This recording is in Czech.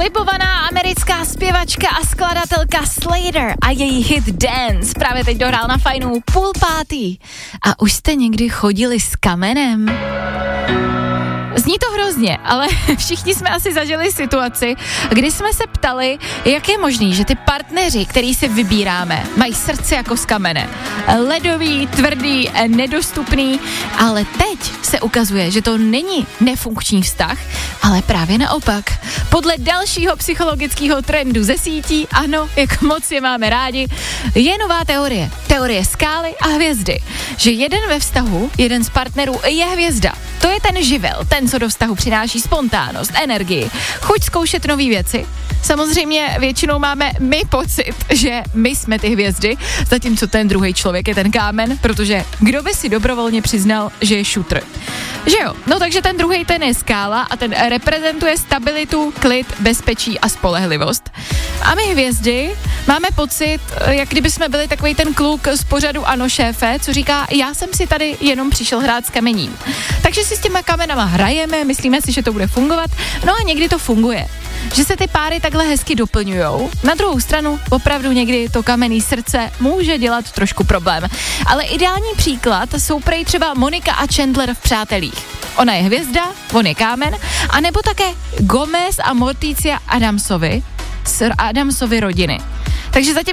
Slibovaná americká zpěvačka a skladatelka Slater a její hit Dance právě teď dohrál na Fajnu 5:30. A už jste někdy chodili s kamenem? Zní to hrozně, ale všichni jsme asi zažili situaci, kdy jsme se ptali, jak je možný, že ty partneři, který si vybíráme, mají srdce jako z kamene. Ledový, tvrdý, nedostupný, ale teď se ukazuje, že to není nefunkční vztah, ale právě naopak. Podle dalšího psychologického trendu ze sítí, ano, jak moc je máme rádi, je nová teorie. Teorie skály a hvězdy. Že jeden ve vztahu, jeden z partnerů je hvězda. To je ten živel, ten, co do vztahu přináší spontánnost, energii, chuť zkoušet nové věci. Samozřejmě většinou máme my pocit, že my jsme ty hvězdy, zatímco ten druhý člověk je ten kámen, protože kdo by si dobrovolně přiznal, že je šutr. Že jo, no takže ten druhý ten je skála a ten reprezentuje stabilitu, klid, bezpečí a spolehlivost. A my hvězdy máme pocit, jak kdyby jsme byli takovej ten kluk z pořadu Ano šéfe, co říká, já jsem si tady jenom přišel hrát s kamením. Takže si s těma kamenama hrajeme, myslíme si, že to bude fungovat, no a někdy to funguje. Že se ty páry takhle hezky doplňujou. Na druhou stranu opravdu někdy to kamenný srdce může dělat trošku problém. Ale ideální příklad jsou prej třeba Monika a Chandler v Přátelích. Ona je hvězda, on je kámen, a nebo také Gomez a Morticia Adamsovi z Adamsovy rodiny. Takže zatím